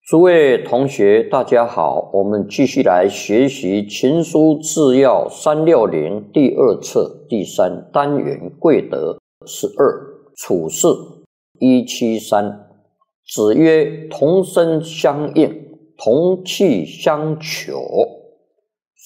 诸位同学，大家好，我们继续来学习《秦书治要360》第2册第3单元贵德12处事173。子曰：同声相应，同气相求。